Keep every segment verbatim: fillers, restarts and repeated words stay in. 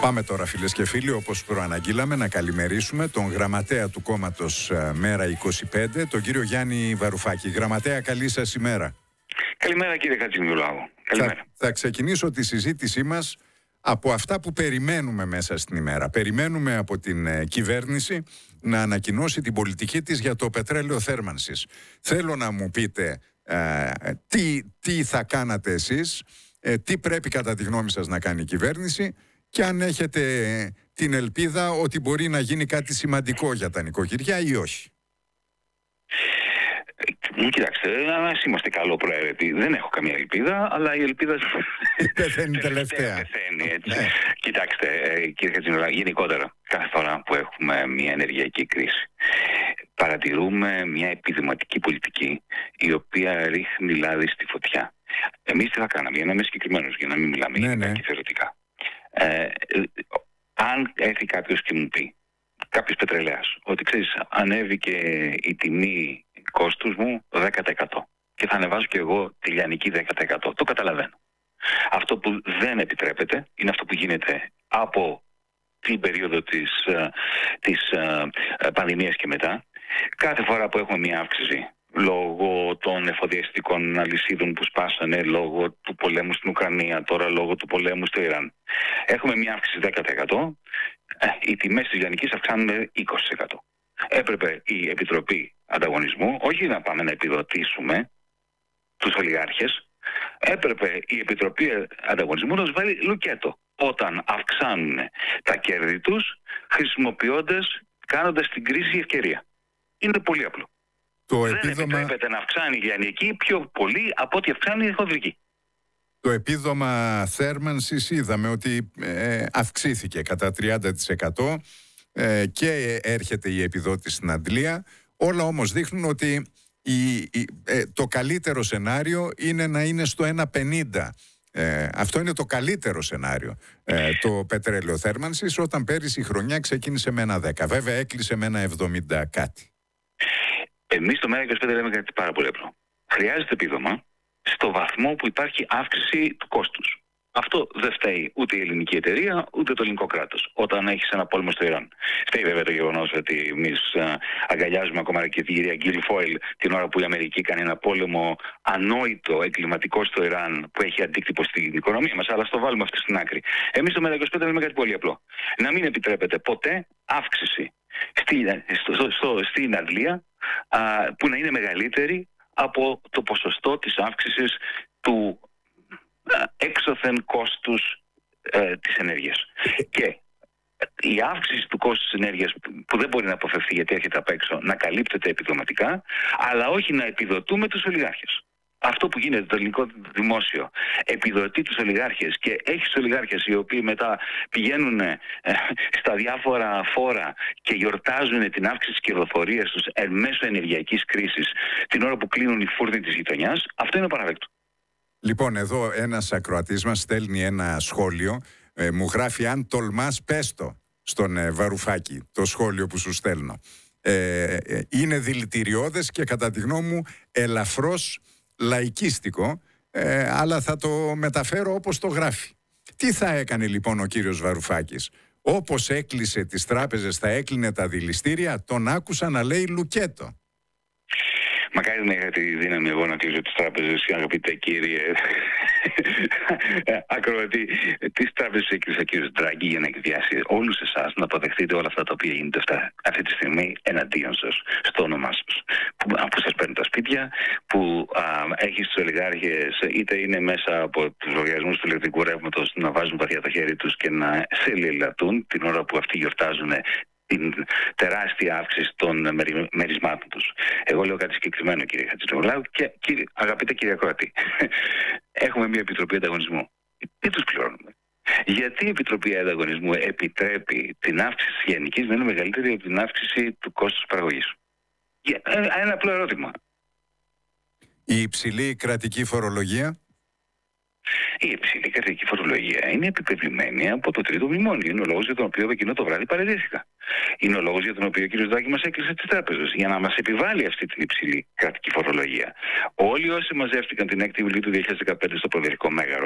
Πάμε τώρα, φίλες και φίλοι, όπως προαναγγείλαμε, να καλημερίσουμε τον γραμματέα του κόμματος Μέρα είκοσι πέντε, τον κύριο Γιάννη Βαρουφάκη. Γραμματέα, καλή σας ημέρα. Καλημέρα, κύριε Χατζημιουλάγου. Καλημέρα. Θα, θα ξεκινήσω τη συζήτησή μας από αυτά που περιμένουμε μέσα στην ημέρα. Περιμένουμε από την ε, κυβέρνηση να ανακοινώσει την πολιτική της για το πετρέλαιο θέρμανσης. Θέλω να μου πείτε ε, τι, τι θα κάνατε εσείς, ε, τι πρέπει κατά τη γνώμη σας να κάνει η κυβέρνηση και αν έχετε την ελπίδα ότι μπορεί να γίνει κάτι σημαντικό για τα νοικοκυριά ή όχι. Κοιτάξτε, ας είμαστε καλοπροαίρετοι. Δεν έχω καμία ελπίδα, αλλά η ελπίδα πεθαίνει τελευταία. Πεθαίνει, έτσι. Ναι. Κοιτάξτε, κύριε Χατζημιουλάγου, γενικότερα, κάθε φορά που έχουμε μια ενεργειακή κρίση, παρατηρούμε μια επιδηματική πολιτική η οποία ρίχνει λάδι στη φωτιά. Εμείς τι θα κάναμε, για να είμαι συγκεκριμένος, για να μην μιλάμε ναι, ναι. και θεωρητικά. Ε, αν έρθει κάποιος και μου πει, κάποιος πετρελαίας, ότι ξέρεις, ανέβηκε η τιμή κόστους μου δέκα τοις εκατό και θα ανεβάσω και εγώ τη λιανική δέκα τοις εκατό. Το καταλαβαίνω. Αυτό που δεν επιτρέπεται είναι αυτό που γίνεται από την περίοδο της, της πανδημίας και μετά. Κάθε φορά που έχουμε μια αύξηση λόγω των εφοδιαστικών αλυσίδων που σπάσανε, λόγω του πολέμου στην Ουκρανία, τώρα λόγω του πολέμου στο Ιράν, έχουμε μια αύξηση δέκα τοις εκατό, οι τιμές της λιανικής αυξάνουν είκοσι τοις εκατό. Έπρεπε η Επιτροπή Ανταγωνισμού όχι να πάμε να επιδοτήσουμε τους ολιγάρχες, έπρεπε η Επιτροπή Ανταγωνισμού να τους βάλει λουκέτο όταν αυξάνουν τα κέρδη τους, χρησιμοποιώντας, κάνοντας την κρίση ευκαιρία. Είναι πολύ απλό. Το Δεν επίδομα... επιτρέπεται να αυξάνει η λιανική πιο πολύ από ό,τι αυξάνει η χονδρική. Το επίδομα θέρμανσης είδαμε ότι ε, αυξήθηκε κατά τριάντα τοις εκατό ε, και έρχεται η επιδότηση στην Αντλία. Όλα όμως δείχνουν ότι η, η, ε, το καλύτερο σενάριο είναι να είναι στο ένα πενήντα. Ε, αυτό είναι το καλύτερο σενάριο. Ε, το πετρέλαιο θέρμανσης, όταν πέρυσι η χρονιά ξεκίνησε με ένα δέκα. Βέβαια έκλεισε με ένα εβδομήντα κάτι. Εμείς στο Μέρα είκοσι πέντε λέμε κάτι πάρα πολύ απλό. Χρειάζεται επίδομα στο βαθμό που υπάρχει αύξηση του κόστους. Αυτό δεν φταίει ούτε η ελληνική εταιρεία, ούτε το ελληνικό κράτος. Όταν έχεις ένα πόλεμο στο Ιράν. Φταίει βέβαια το γεγονός ότι εμείς αγκαλιάζουμε ακόμα και την κυρία Γκίλφοιλ την ώρα που η Αμερική κάνει ένα πόλεμο ανόητο, εγκληματικό στο Ιράν που έχει αντίκτυπο στην οικονομία μας, αλλά στο βάλουμε αυτό στην άκρη. Εμείς στο Μέρα είκοσι πέντε λέμε κάτι πολύ απλό. Να μην επιτρέπεται ποτέ αύξηση στη, στο, στο, στην Αγγλία α, που να είναι μεγαλύτερη από το ποσοστό της αύξησης του έξωθεν κόστους ε, της ενέργειας. Και η αύξηση του κόστους της ενέργειας που δεν μπορεί να αποφευθεί γιατί έρχεται απ' έξω να καλύπτεται επιδοματικά, αλλά όχι να επιδοτούμε τους ολιγάρχες. Αυτό που γίνεται το ελληνικό δημόσιο επιδοτεί τους ολιγάρχες και έχει τους ολιγάρχες οι οποίοι μετά πηγαίνουν ε, στα διάφορα φόρα και γιορτάζουν την αύξηση της κερδοφορίας τους εν μέσω ενεργειακής κρίσης την ώρα που κλείνουν οι φούρνοι της γειτονιάς. Αυτό είναι απαράδεκτο. Λοιπόν, εδώ ένας ακροατής μας στέλνει ένα σχόλιο. Ε, μου γράφει, αν τολμάς πες το στον ε, Βαρουφάκη, το σχόλιο που σου στέλνω. Ε, ε, είναι δηλητηριώδες και κατά τη γνώμη μου ελαφρώς λαϊκίστικο, ε, αλλά θα το μεταφέρω όπως το γράφει. Τι θα έκανε λοιπόν ο κύριος Βαρουφάκης? Όπως έκλεισε τις τράπεζες θα έκλεινε τα δηληστήρια? Τον άκουσα να λέει λουκέτο. Μακάρι να είχα τη δύναμη εγώ να κλείσω τις τράπεζες, αγαπητέ κύριε ακροατή. Τις τράπεζες έκλεισε ο κύριος Ντράγκη για να εκδιάσει όλους εσάς να αποδεχτείτε όλα αυτά τα οποία γίνονται αυτά, αυτή τη στιγμή εναντίον σας, στο όνομά σας. Που, που σας παίρνουν τα σπίτια, που α, έχει τους ολιγάρχες, είτε είναι μέσα από τους λογαριασμούς του ηλεκτρικού ρεύματος να βάζουν βαθιά το χέρι τους και να σε λαιλατούν την ώρα που αυτοί γιορτάζουν την τεράστια αύξηση των μερισμάτων τους. Εγώ λέω κάτι συγκεκριμένο, κύριε Χατζημιουλάγου, και κύριε, αγαπητέ κύριε ακροατή. Έχουμε μια Επιτροπή Ανταγωνισμού. Τι τους πληρώνουμε? Γιατί η Επιτροπή Ανταγωνισμού επιτρέπει την αύξηση της λιανικής να είναι μεγαλύτερη από την αύξηση του κόστους παραγωγής? Ένα απλό ερώτημα. Η υψηλή κρατική φορολογία? Η υψηλή κρατική φορολογία είναι επιπευλημένη από το τρίτο μνημόνιο. Είναι ο λόγος για τον οποίο εκείνο το βράδυ παραιτήθηκα. Είναι ο λόγος για τον οποίο ο κ. Ντράγκη μας έκλεισε τις τράπεζες, για να μας επιβάλλει αυτή την υψηλή κρατική φορολογία. Όλοι όσοι μαζεύτηκαν την έκτη Ιουλίου του δύο χιλιάδες δεκαπέντε στο Προεδρικό Μέγαρο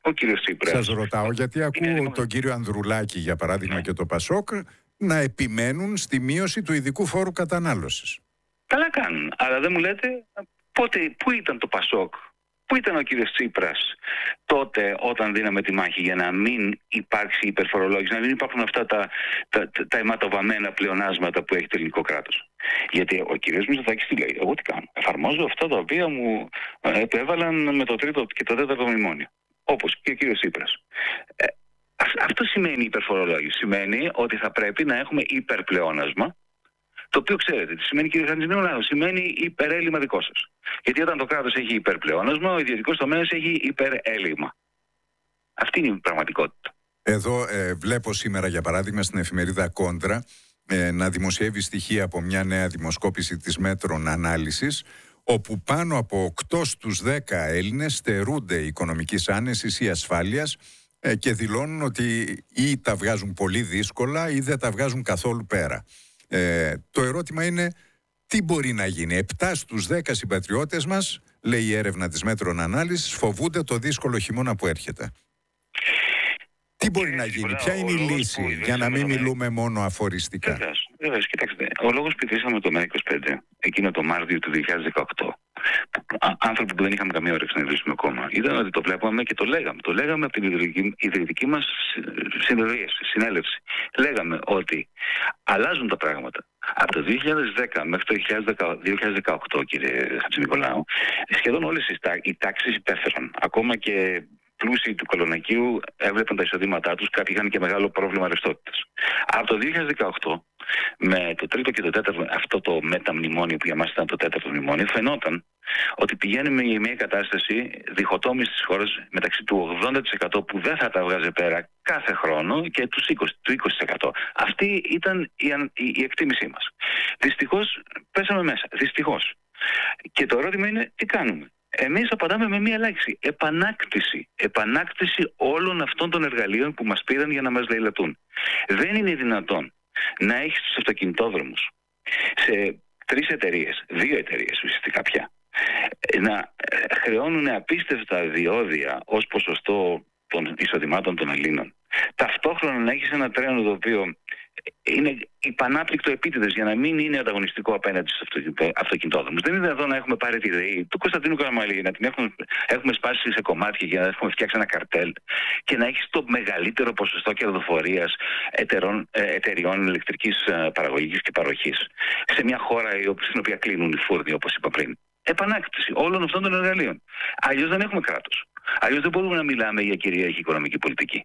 ο κύριος Τσίπρας. Σας ρωτάω γιατί ακούω είναι... τον κύριο Ανδρουλάκη, για παράδειγμα, ναι, και το Πασόκ να επιμένουν στη μείωση του ειδικού φόρου κατανάλωσης. Καλά κάνουν, αλλά δεν μου λέτε πότε, πού ήταν το Πασόκ, πού ήταν ο κύριος Τσίπρας τότε όταν δίναμε τη μάχη για να μην υπάρξει υπερφορολόγηση, να μην υπάρχουν αυτά τα, τα, τα, τα αιματοβαμμένα πλεονάσματα που έχει το ελληνικό κράτος. Γιατί ο κύριος Μητσοτάκης τι λέει, εγώ τι κάνω, εφαρμόζω αυτά τα οποία μου επέβαλαν με το τρίτο και το τέταρτο μνημόνιο, όπως και ο κύριος Τσίπρας. Ε, αυτό σημαίνει υπερφορολόγηση, σημαίνει ότι θα πρέπει να έχουμε υπερπλεόνασμα. Το οποίο ξέρετε, τι σημαίνει, κύριε Χατζηνικολάου, σημαίνει υπερέλλειμμα δικό σας. Γιατί όταν το κράτος έχει υπερπλεόνασμα, ο ιδιωτικός τομέας έχει υπερέλλειμμα. Αυτή είναι η πραγματικότητα. Εδώ ε, βλέπω σήμερα, για παράδειγμα, στην εφημερίδα Κόντρα ε, να δημοσιεύει στοιχεία από μια νέα δημοσκόπηση της Μέτρων Ανάλυσης, όπου πάνω από οκτώ στους δέκα Έλληνες στερούνται οικονομικής άνεσης ή ασφάλειας ε, και δηλώνουν ότι ή τα βγάζουν πολύ δύσκολα ή δεν τα βγάζουν καθόλου πέρα. Ε, το ερώτημα είναι τι μπορεί να γίνει. Επτά στους δέκα συμπατριώτες μας, λέει η έρευνα της Μέτρων Ανάλυσης, φοβούνται το δύσκολο χειμώνα που έρχεται. Τι μπορεί να γίνει, ποια είναι η λύση, για να μην μιλούμε μόνο αφοριστικά. Βεβαίως, βεβαίως, κοιτάξτε, ο λόγος που ιδρύσαμε το ΜΕΡΑ είκοσι πέντε, εκείνο το Μάρτιο του δύο χιλιάδες δεκαοκτώ, άνθρωποι που δεν είχαμε καμία όρεξη να ιδρύσουμε κόμμα, ήταν ότι το βλέπαμε και το λέγαμε. Το λέγαμε από την ιδρυτική, ιδρυτική μας συνεδρίαση, συνέλευση. Λέγαμε ότι αλλάζουν τα πράγματα. Από το δύο χιλιάδες δέκα μέχρι το δύο χιλιάδες δεκαοκτώ, κύριε Χατζηνικολάου, σχεδόν όλες οι τάξεις υπέφεραν. Ακόμα και πλούσιοι του Κολονακίου έβλεπαν τα εισοδήματά τους, κάποιοι είχαν και μεγάλο πρόβλημα ρευστότητας. Από το δύο χιλιάδες δεκαοκτώ, με το τρίτο και το τέταρτο, αυτό το μεταμνημόνιο που για μας ήταν το τέταρτο μνημόνιο, φαινόταν ότι πηγαίνουμε για μια κατάσταση διχοτόμησης της χώρας μεταξύ του ογδόντα τοις εκατό που δεν θα τα βγάζει πέρα κάθε χρόνο και του είκοσι τοις εκατό. Αυτή ήταν η, η, η εκτίμησή μας. Δυστυχώς πέσαμε μέσα. Δυστυχώς. Και το ερώτημα είναι τι κάνουμε. Εμείς απαντάμε με μία λέξη. Επανάκτηση. Επανάκτηση όλων αυτών των εργαλείων που μας πήραν για να μας λαιλατούν. Δεν είναι δυνατόν να έχεις τους αυτοκινητόδρομους σε τρεις εταιρείες, δύο εταιρείες ουσιαστικά πια, να χρεώνουν απίστευτα διόδια ως ποσοστό των εισοδημάτων των Ελλήνων. Ταυτόχρονα να έχεις ένα τρένο το οποίο είναι υπανάπτυκτο επίτηδες για να μην είναι ανταγωνιστικό απέναντι στους αυτοκινητόδρομους. Δεν είναι εδώ να έχουμε πάρει τη ΔΕΗ του Κωνσταντίνου Καραμαλή, να την έχουμε, έχουμε σπάσει σε κομμάτια για να έχουμε φτιάξει ένα καρτέλ και να έχεις το μεγαλύτερο ποσοστό κερδοφορίας εταιρών, εταιριών ηλεκτρικής παραγωγής και παροχής σε μια χώρα στην οποία κλείνουν οι φούρνοι, όπως είπα πριν. Επανάκτηση όλων αυτών των εργαλείων. Αλλιώς δεν έχουμε κράτος. Αλλιώς δεν μπορούμε να μιλάμε για κυρίαρχη οικονομική πολιτική.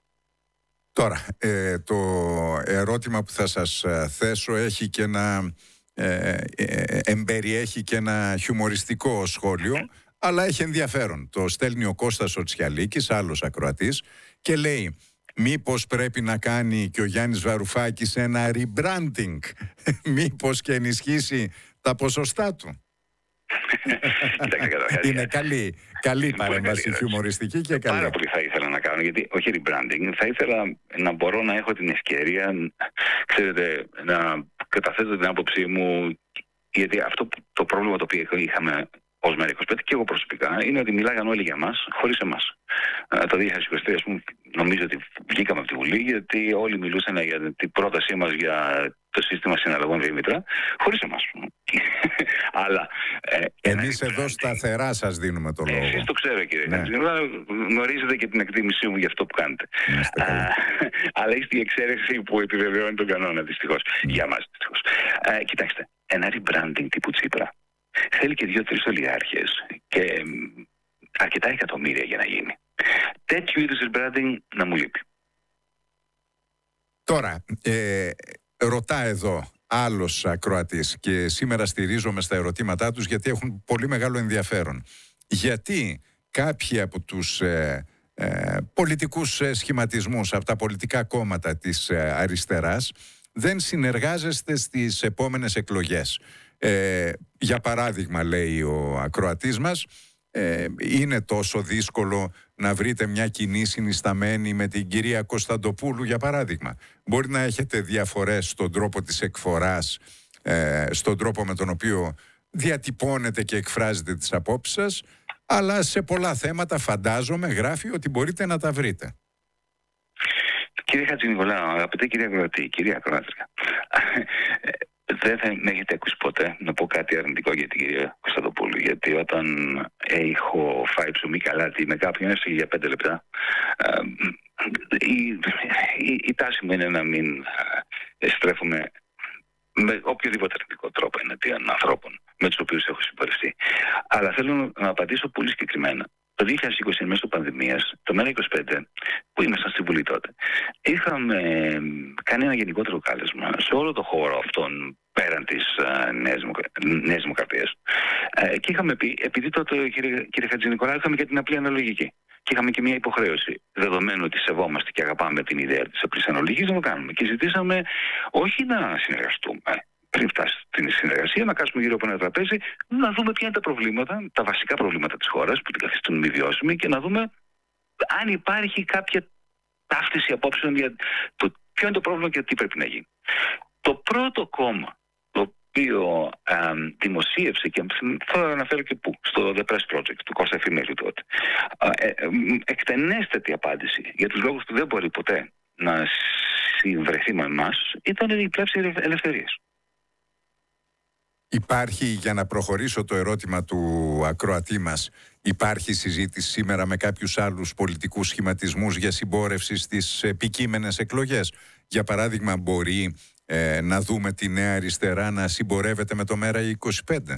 Τώρα, ε, το ερώτημα που θα σας θέσω έχει και ένα, ε, ε, εμπεριέχει και ένα χιουμοριστικό σχόλιο, αλλά έχει ενδιαφέρον. Το στέλνει ο Κώστας ο Τσιαλίκης, άλλος ακροατής, και λέει μήπως πρέπει να κάνει και ο Γιάννης Βαρουφάκης ένα rebranding, μήπως και ενισχύσει τα ποσοστά του. Είναι καλή, καλή παρέμβαση, χιουμοριστική και καλή. Πάρα πολύ θα ήθελα να κάνω, γιατί όχι rebranding, θα ήθελα να μπορώ να έχω την ευκαιρία, ξέρετε, να καταθέσω την άποψή μου, γιατί αυτό το πρόβλημα το οποίο είχαμε ως ΜΕΡΑ είκοσι πέντε και εγώ προσωπικά είναι ότι μιλάγαν όλοι για μας χωρίς εμάς. Το δύο χιλιάδες είκοσι τρία, ας πούμε, νομίζω ότι βγήκαμε από τη Βουλή γιατί όλοι μιλούσαν για την πρότασή μας για το σύστημα συναλλαγών Δήμητρα χωρίς εμάς. Αλλά ε, εμείς εδώ rebranding, σταθερά σας δίνουμε το λόγο. Εσείς το ξέρω, κύριε Χατζηνικολάου, ναι. Γνωρίζετε και την εκτίμησή μου για αυτό που κάνετε. Α, αλλά είστε η εξαίρεση που επιβεβαιώνει τον κανόνα, δυστυχώς. Mm. Για μας, δυστυχώς. Ε, κοιτάξτε, ένα rebranding τύπου Τσίπρα θέλει και δύο-τρεις ολιγάρχες και αρκετά εκατομμύρια για να γίνει. Τέτοιου είδους rebranding να μου λείπει. Τώρα, ε, ρωτά εδώ άλλος ακροατής και σήμερα στηρίζομαι στα ερωτήματά τους γιατί έχουν πολύ μεγάλο ενδιαφέρον. Γιατί κάποιοι από τους ε, ε, πολιτικούς σχηματισμούς, από τα πολιτικά κόμματα της ε, αριστεράς δεν συνεργάζεστε στις επόμενες εκλογές. Ε, για παράδειγμα, λέει ο ακροατής μας, ε, είναι τόσο δύσκολο να βρείτε μια κοινή συνισταμένη με την κυρία Κωνσταντοπούλου, για παράδειγμα. Μπορεί να έχετε διαφορές στον τρόπο της εκφοράς, ε, στον τρόπο με τον οποίο διατυπώνετε και εκφράζετε τις απόψεις σας, αλλά σε πολλά θέματα φαντάζομαι γράφει ότι μπορείτε να τα βρείτε. Κύριε Χατζηνικολάου, αγαπητέ κυρία Ακροατή, κυρία Ακροάτρια, δεν θα με έχετε ακούσει ποτέ να πω κάτι αρνητικό για την κυρία Κωνσταντοπούλου. Γιατί όταν έχω φάει ψωμί καλάτι με κάποιον, έστω για πέντε λεπτά, η, η, η τάση μου είναι να μην στρέφουμε με οποιοδήποτε αρνητικό τρόπο εναντίον ανθρώπων με τους οποίους έχω συμπορευτεί. Αλλά θέλω να απαντήσω πολύ συγκεκριμένα. Το δύο χιλιάδες είκοσι, μέσω πανδημίας, το ΜΕΡΑ είκοσι πέντε, που ήμασταν στην Βουλή τότε, είχαμε κάνει ένα γενικότερο κάλεσμα σε όλο το χώρο αυτόν πέραν της uh, Νέας Δημοκρατίας. Uh, και είχαμε πει, επειδή τότε, κύριε, κύριε Χατζηνικολάου, είχαμε και την απλή αναλογική. Και είχαμε και μια υποχρέωση, δεδομένου ότι σεβόμαστε και αγαπάμε την ιδέα της απλής αναλογικής, να το κάνουμε. Και ζητήσαμε όχι να συνεργαστούμε, πριν φτάσει στην συνεργασία, να κάτσουμε γύρω από ένα τραπέζι, να δούμε ποια είναι τα προβλήματα, τα βασικά προβλήματα της χώρας που την καθιστούν μη βιώσιμη και να δούμε αν υπάρχει κάποια ταύτιση απόψεων για το ποιο είναι το πρόβλημα και τι πρέπει να γίνει. Το πρώτο κόμμα το οποίο α, δημοσίευσε, και θα αναφέρω και πού, στο The Press Project του Κώστα Εφημερίου τότε, α, ε, ε, εκτενέστατη απάντηση για τους λόγους που δεν μπορεί ποτέ να συμβρεθεί με εμάς, ήταν η πλεύση ελευθερίας. Υπάρχει, για να προχωρήσω το ερώτημα του ακροατή μας, υπάρχει συζήτηση σήμερα με κάποιους άλλους πολιτικούς σχηματισμούς για συμπόρευση στις επικείμενες εκλογές? Για παράδειγμα, μπορεί ε, να δούμε τη Νέα Αριστερά να συμπορεύεται με το ΜΕΡΑ είκοσι πέντε?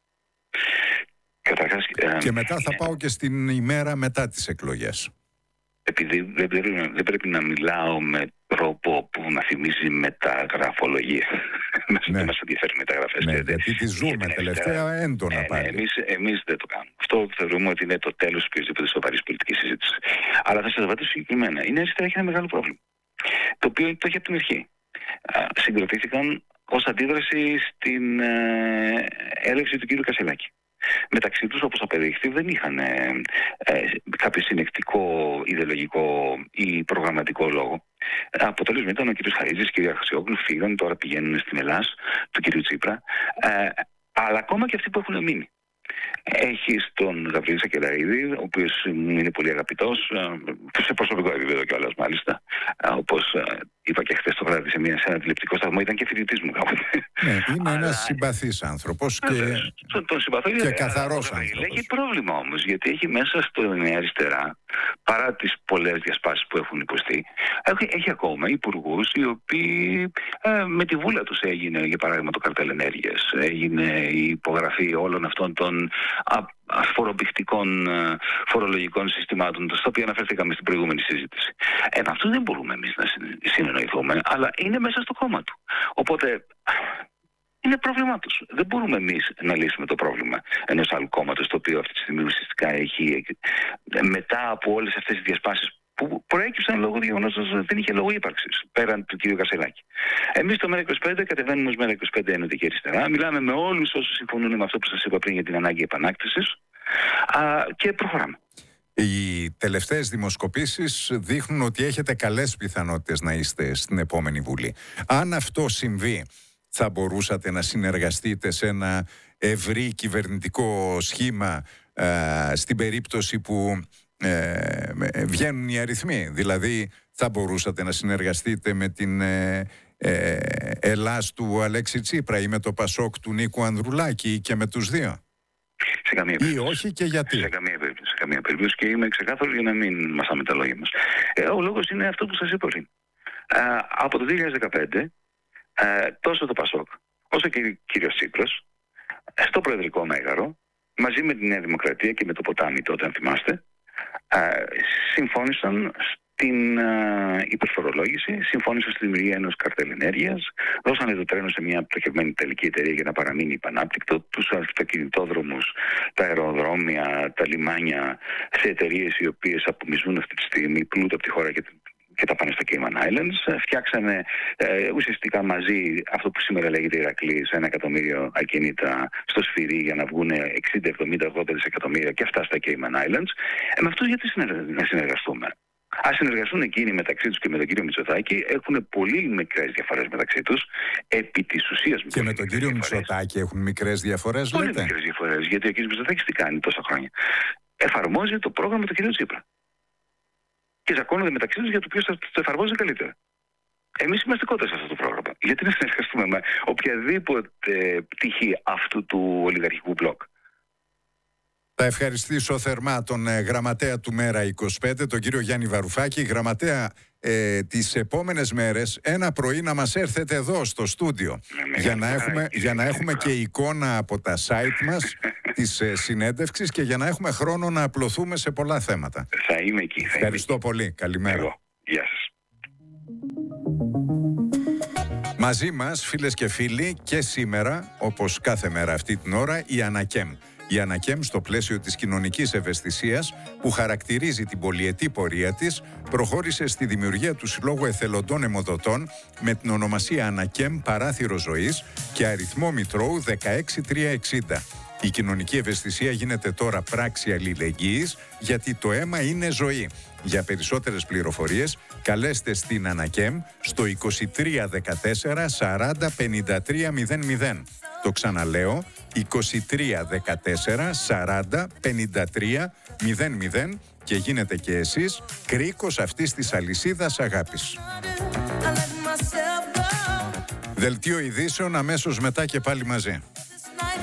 Καταρχάς, ε, και μετά θα πάω και στην ημέρα μετά τις εκλογές. Επειδή δεν πρέπει, δεν πρέπει να μιλάω με τρόπο που να θυμίζει μεταγραφολογία. Ναι. Δεν μας ενδιαφέρει μεταγραφές. Ναι, γιατί τη ζούμε τελευταία έντονα ναι, πάλι. Ναι, εμείς, εμείς δεν το κάνουμε. Αυτό θεωρούμε ότι είναι το τέλος οποιασδήποτε σοβαρής πολιτικής συζήτησης. Αλλά θα σας απαντήσω συγκεκριμένα. Η Νέα Αριστερά έχει ένα μεγάλο πρόβλημα, το οποίο το έχει από την αρχή. Συγκροτήθηκαν ως αντίδραση στην ε, έλευση του κ. Κασελάκη. Μεταξύ τους, όπως απεδείχθη, δεν είχαν ε, ε, κάποιο συνεκτικό, ιδεολογικό ή προγραμματικό λόγο. Αποτέλεσμα ήταν ο κ. Χαρίτζης, η κ. Χασιόγλου, φύγαν, τώρα πηγαίνουν στην Ελλάδα, του κ. Τσίπρα, ε, αλλά ακόμα και αυτοί που έχουν μείνει. Έχει τον Γαβρίλη Σακελαρίδη, ο οποίος είναι πολύ αγαπητός, σε προσωπικό επίπεδο κιόλας μάλιστα. Όπως είπα και χθες το βράδυ σε, μια, σε ένα τηλεοπτικό σταθμό, ήταν και φοιτητής μου κάποτε. Ναι, είναι ένας συμπαθής άνθρωπος και, τον, τον συμπαθώ, και καθαρός άνθρωπος. Έχει πρόβλημα όμως, γιατί έχει μέσα στο Νέα Αριστερά, παρά τις πολλές διασπάσεις που έχουν υποστεί, έχει, έχει ακόμα υπουργούς οι οποίοι ε, με τη βούλα τους έγινε, για παράδειγμα, το καρτέλ ενέργειας, έγινε η υπογραφή όλων αυτών των φορομπηχτικών φορολογικών συστημάτων, στα οποία αναφερθήκαμε στην προηγούμενη συζήτηση. Ε, με αυτούς δεν μπορούμε εμείς να συνεννοηθούμε, αλλά είναι μέσα στο κόμμα του. Οπότε είναι πρόβλημά τους. Δεν μπορούμε εμείς να λύσουμε το πρόβλημα ενός άλλου κόμματος, το οποίο αυτή τη στιγμή ουσιαστικά έχει, μετά από όλες αυτές τις διασπάσεις που προέκυψαν λόγω του γεγονός ότι δεν είχε λόγο ύπαρξης πέραν του κ. Κασελάκη. Εμείς το ΜΕΡΑ είκοσι πέντε κατεβαίνουμε ως ΜΕΡΑ είκοσι πέντε Ενωτική Αριστερά. Μιλάμε με όλους όσους συμφωνούν με αυτό που σας είπα πριν για την ανάγκη επανάκτησης και προχωράμε. Οι τελευταίες δημοσκοπήσεις δείχνουν ότι έχετε καλές πιθανότητες να είστε στην επόμενη Βουλή. Αν αυτό συμβεί, θα μπορούσατε να συνεργαστείτε σε ένα ευρύ κυβερνητικό σχήμα ε, στην περίπτωση που ε, βγαίνουν οι αριθμοί? Δηλαδή θα μπορούσατε να συνεργαστείτε με την ε, ε, Ελλάς του Αλέξη Τσίπρα ή με το Πασόκ του Νίκου Ανδρουλάκη ή και με τους δύο? Σε καμία περίπτωση. Ή όχι και γιατί? Σε καμία περίπτωση. Σε καμία περίπτωση, και είμαι ξεκάθαρο για να μην μασάμε τα λόγια μας. Ε, ο λόγος είναι αυτό που σας είπα πριν. Ε, από το δύο χιλιάδες δεκαπέντε ε, τόσο το Πασόκ όσο και ο κύριος Τσίπρας στο προεδρικό μέγαρο, μαζί με τη Νέα Δημοκρατία και με το ποτάμι τότε, αν θυμάστε, ε, συμφώνησαν στην uh, υπερφορολόγηση, συμφώνησαν στη δημιουργία ενός καρτέλ ενέργειας, δώσανε το τρένο σε μια πτωχευμένη τελική εταιρεία για να παραμείνει υπανάπτυκτο, τους αυτοκινητόδρομους, τα αεροδρόμια, τα λιμάνια, σε εταιρείες οι οποίες απομισούν αυτή τη στιγμή πλούτο από τη χώρα και, και τα πάνε στα Cayman Islands. Φτιάξανε ε, ουσιαστικά μαζί αυτό που σήμερα λέγεται Ηρακλής, ένα εκατομμύριο ακίνητα στο Σφυρί για να βγουν εξήντα, εβδομήντα, ογδόντα δισεκατομμύρια και αυτά στα Cayman Islands. Ε, με αυτούς γιατί συνεργα... να συνεργαστούμε? Ας συνεργαστούν εκείνοι μεταξύ τους και με τον κύριο Μητσοτάκη. Έχουν πολύ μικρές διαφορές μεταξύ τους. Επί της ουσίας. Και με τον κύριο Μητσοτάκη έχουν μικρές διαφορές, λέτε? Πολύ μικρές διαφορές. Γιατί ο κύριος Μητσοτάκης τι κάνει τόσα χρόνια? Εφαρμόζει το πρόγραμμα του κύριου Τσίπρα. Και ζακώνονται μεταξύ τους για το ποιος θα το εφαρμόζει καλύτερα. Εμείς είμαστε κόντρα σε αυτό το πρόγραμμα. Γιατί να συνεργαστούμε με οποιαδήποτε πτυχή αυτού του ολιγαρχικού μπλοκ? Θα ευχαριστήσω θερμά τον ε, γραμματέα του Μέρα είκοσι πέντε, τον κύριο Γιάννη Βαρουφάκη. Γραμματέα, ε, τις επόμενες μέρες ένα πρωί να μας έρθετε εδώ στο στούντιο ναι, για να έχουμε, για να έχουμε και εικόνα από τα site μας της ε, συνέντευξης και για να έχουμε χρόνο να απλωθούμε σε πολλά θέματα. Θα είμαι εκεί. Θα Ευχαριστώ είμαι πολύ. Καλημέρα. Εγώ. Γεια σας. Μαζί μας, φίλες και φίλοι, και σήμερα, όπως κάθε μέρα αυτή την ώρα, η Ανακέμ. Η Ανακέμ, στο πλαίσιο της κοινωνικής ευαισθησίας που χαρακτηρίζει την πολυετή πορεία της, προχώρησε στη δημιουργία του Συλλόγου Εθελοντών Αιμοδοτών με την ονομασία Ανακέμ Παράθυρο Ζωής και αριθμό Μητρώου δεκαέξι τριακόσια εξήντα. Η κοινωνική ευαισθησία γίνεται τώρα πράξη αλληλεγγύης, γιατί το αίμα είναι ζωή. Για περισσότερες πληροφορίες καλέστε στην Ανακέμ στο είκοσι τρία δεκατέσσερα σαράντα πενήντα τρία μηδέν μηδέν. Το ξαναλέω, είκοσι τρία δεκατέσσερα σαράντα πενήντα τρία μηδέν μηδέν και γίνετε και εσείς κρίκος αυτής της αλυσίδας αγάπης. Δελτίο ειδήσεων αμέσως μετά και πάλι μαζί.